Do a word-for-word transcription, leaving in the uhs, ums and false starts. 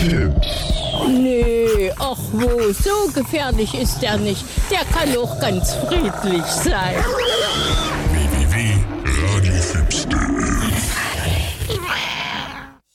Nee, ach wo, so gefährlich ist er nicht. Der kann auch ganz friedlich sein.